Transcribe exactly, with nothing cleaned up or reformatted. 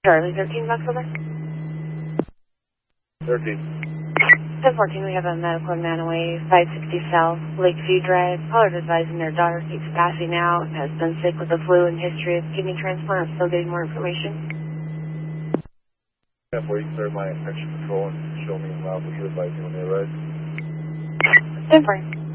Charlie thirteen, bucks over. thirteen. ten fourteen, we have a medical man away, five sixty South, Lakeview Drive. Caller advising their daughter keeps passing out, has been sick with the flu and history of kidney transplant. Still getting more information. ten four, you can serve my infection control and show me loudly you advise me when they arrive. ten four.